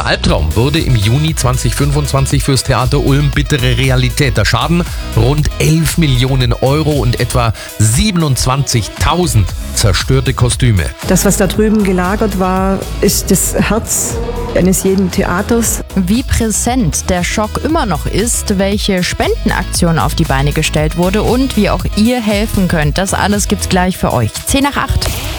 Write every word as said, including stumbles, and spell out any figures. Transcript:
Dieser Albtraum wurde im Juni zweitausendfünfundzwanzig fürs Theater Ulm bittere Realität. Der Schaden rund elf Millionen Euro und etwa siebenundzwanzigtausend zerstörte Kostüme. Das, was da drüben gelagert war, ist das Herz eines jeden Theaters. Wie präsent der Schock immer noch ist, welche Spendenaktion auf die Beine gestellt wurde und wie auch ihr helfen könnt, das alles gibt's gleich für euch. zehn nach acht.